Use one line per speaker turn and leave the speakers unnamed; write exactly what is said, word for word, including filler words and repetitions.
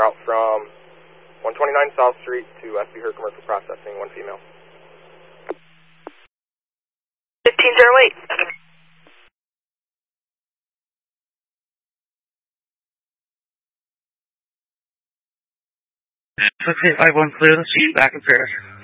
route from one twenty-nine South Street to S B Her Commercial Processing, one female.
fifteen zero eight.
six eight five one clear, let's see you back in Paris.